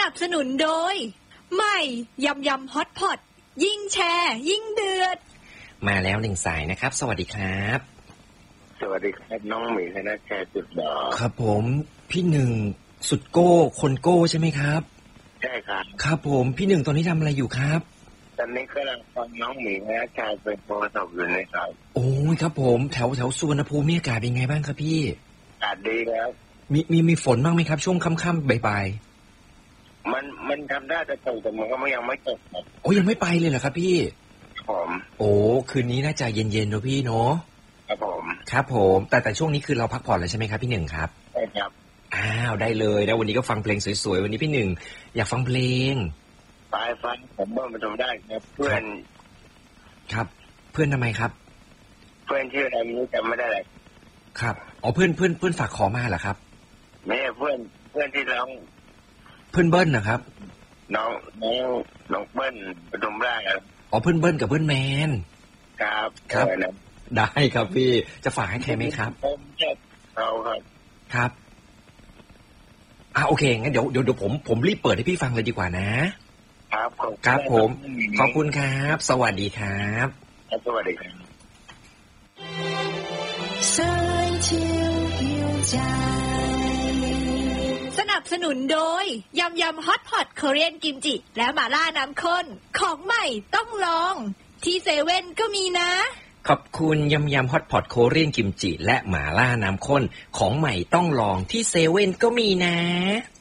นับสนุนโดยใหม่ยำยำฮอตพอตยิ่งแชร์ยิ่งเดือดมาแล้วหนึ่งสายนะครับสวัสดีครับสวัสดีครับน้องหมีธนชัยสุดหล่อครับผมพี่หนึ่งสุดโก้คนโก้ใช่ไหมครับใช่ครับครับผมพี่หนึ่งตอนนี้ทำอะไรอยู่ครับตอนนี้กำลังฟังน้องหมีธนชัยเป็นโทรศัพท์อยู่นะครับโอ้ยครับผมแถวสุวรรณภูมิอากาศเป็นไงบ้างครับพี่อากาศดีแล้วมีฝนบ้างไหมครับช่วงค่ำๆบ่ายมันทำได้แต่ตกแต่มันก็ยังไม่ตกครับโอ้ยังไม่ไปเลยเหรอครับพี่ผมโอ้คืนนี้น่าจะเย็นๆเนอะพี่เนาะครับผมครับผมแต่ช่วงนี้คือเราพักผ่อนแล้วใช่ไหมครับพี่หนึ่งครับใช่ครับอ้าวได้เลยแล้ววันนี้ก็ฟังเพลงสวยๆวันนี้พี่หนึ่งอยากฟังเพลงฟังผมเมื่อมันทำได้ครับเพื่อนครับเพื่อนทำไมครับเพื่อนชื่ออะไรนี้จำไม่ได้เลยครับอ๋อเพื่อนฝากขอมาเหรอครับไม่เพื่อนที่ร้องเพื่อนเบิ้ลนะครับน้องเบิ้ลปทุมราชครับอ๋อเพื่อนเบิ้ลกับเพื่อนแมนครับได้ครับพี่จะฝากให้ใครไหมครับผมจะเอาครับโอเคงั้นเดี๋ยวผมรีบเปิดให้พี่ฟังเลยดีกว่านะครับครับผมขอบคุณครับสวัสดีครับสวัสดีครับสนับสนุนโดยยำยำฮอตพอตเกาหลีกิมจิและหม่าล่าน้ำข้นของใหม่ต้องลองที่เซเว่นก็มีนะขอบคุณยำยำฮอตพอตโคเรียนกิมจิและหม่าล่าน้ำข้นของใหม่ต้องลองที่เซเว่นก็มีนะ